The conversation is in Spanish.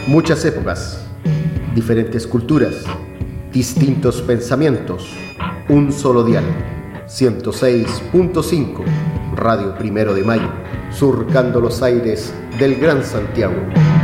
Muchas épocas, diferentes culturas, distintos pensamientos, un solo dial, 106.5, Radio Primero de Mayo, surcando los aires del Gran Santiago.